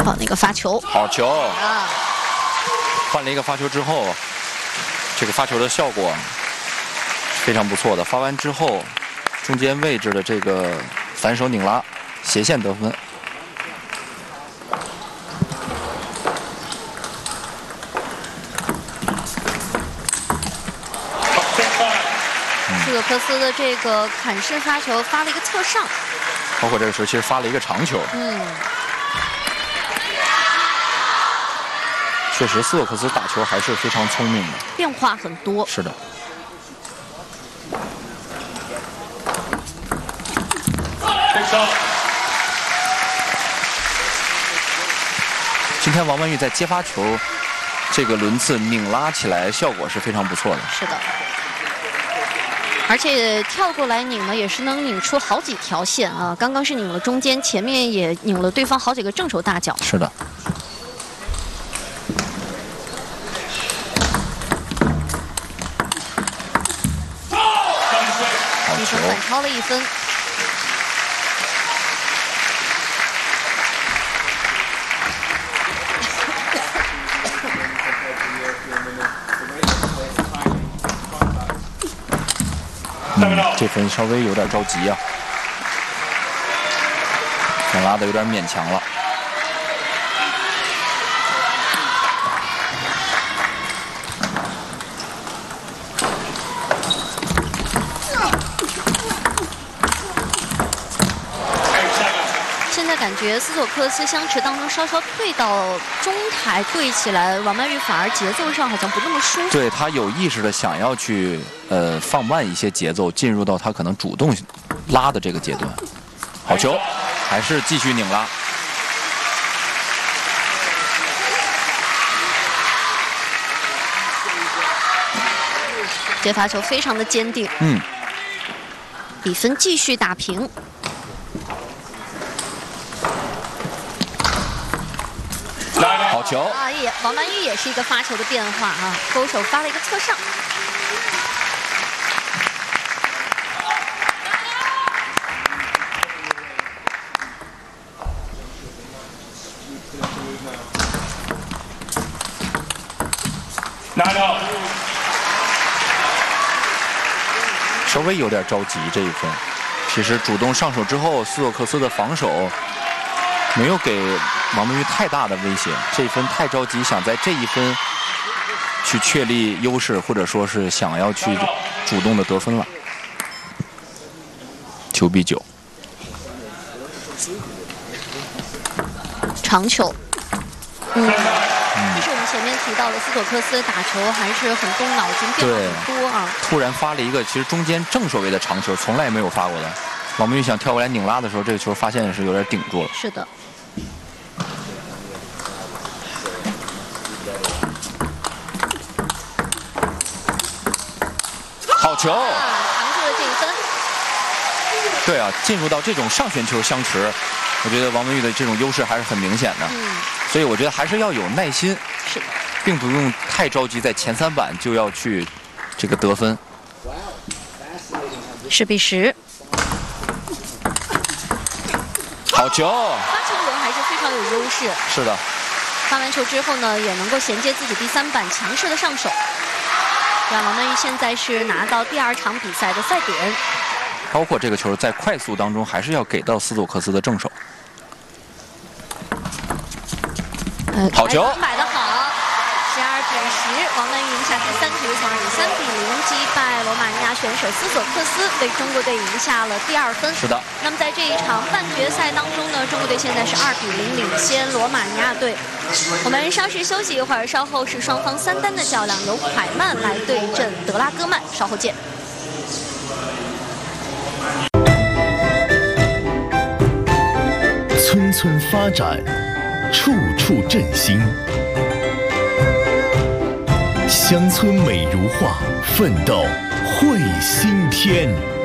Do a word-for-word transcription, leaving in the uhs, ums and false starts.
好，那个发球， 好球啊！ 换了一个发球之后，这个发球的效果非常不错的。发完之后，中间位置的这个反手拧拉，斜线得分。 斯佐克斯的这个砍式发球发了一个侧上， 包括这个时候其实发了一个长球。 嗯， 确实斯佐克斯打球还是非常聪明的， 变化很多。 是的。今天王曼玉在接发球这个轮次拧拉起来效果是非常不错的。 是的。而且跳过来拧呢，也是能拧出好几条线啊！刚刚是拧了中间，前面也拧了对方好几个正手大脚。 是的。 比分反超了一分。 嗯，这分稍微有点着急啊，想拉的有点勉强了。 现在感觉斯佐克斯相持当中稍稍退到中台对起来，王曼玉反而节奏上好像不那么舒服。 对，他有意识的想要去呃放慢一些节奏，进入到他可能主动拉的这个阶段。好球，还是继续拧拉。 接发球非常的坚定。 嗯。 比分继续打平。 好球啊！也王曼玉也是一个发球的变化啊，勾手发了一个侧上。 拿到。稍微有点着急这一分，其实主动上手之后，斯佐克斯的防守没有给王曼玉太大的威胁，这一分太着急，想在这一分去确立优势，或者说是想要去主动的得分了。九比九， 长球。嗯，就是我们前面提到的斯佐克斯打球还是很动脑筋，变化很多啊。 突然发了一个，其实中间正手位的长球，从来没有发过的。王曼玉想跳过来拧拉的时候，这个球发现是有点顶住了。 是的。 好球！ 啊，扛住了这一分。 对啊，进入到这种上旋球相持，我觉得王曼玉的这种优势还是很明显的。 嗯。 所以我觉得还是要有耐心， 是的， 并不用太着急，在前三板就要去这个得分。 十比十。 好球！ 发球轮还是非常有优势。 是的。 发完球之后呢，也能够衔接自己第三板，强势的上手。让王曼玉现在是拿到第二场比赛的赛点。 包括这个球在快速当中，还是要给到斯佐克斯的正手。 呃、 好球！ 摆得好，十二比十，王曼玉赢下第三局，从而以三比零击败罗马尼亚选手斯索克斯，为中国队赢下了第二分。 是的。 那么在这一场半决赛当中呢，中国队现在是二比零领先罗马尼亚队。我们稍事休息一会儿，稍后是双方三单的较量，由凯曼来对阵德拉戈曼，稍后见。 村村发展，处处振兴。乡村美如画，奋斗绘新天。